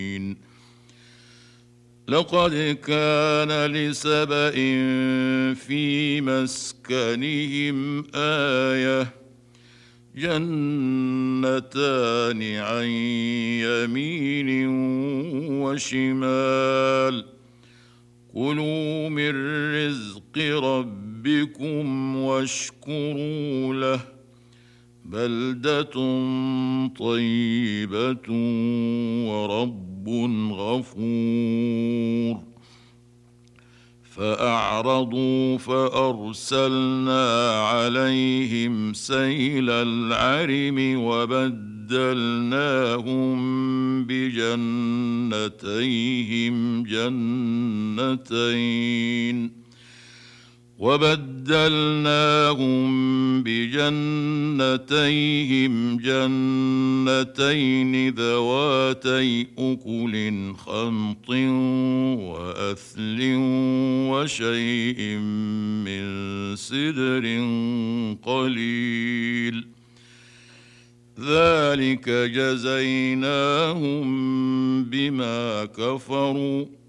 لقد كان لسبإ في مسكنهم آية جنتان عن يمين وشمال كلوا من رزق ربكم واشكروا له بلدة طيبة ورب غفور فأعرضوا فأرسلنا عليهم سيل العرم وبدلناهم بجنتيهم جنتين ذواتي أكل خمط وأثل وشيء من سدر قليل ذلك جزيناهم بما كفروا